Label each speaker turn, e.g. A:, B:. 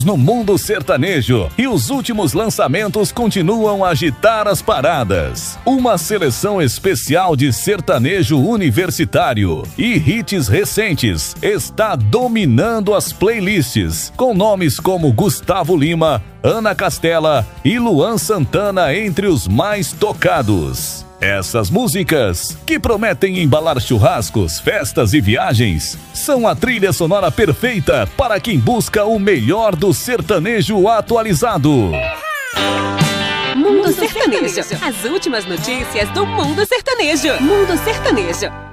A: No mundo sertanejo, e os últimos lançamentos continuam a agitar as paradas. Uma seleção especial de sertanejo universitário e hits recentes está dominando as playlists, com nomes como Gustavo Lima, Ana Castela e Luan Santana entre os mais tocados. Essas músicas, que prometem embalar churrascos, festas e viagens, são a trilha sonora perfeita para quem busca o melhor do sertanejo atualizado.
B: Mundo Sertanejo. As últimas notícias do mundo sertanejo. Mundo Sertanejo.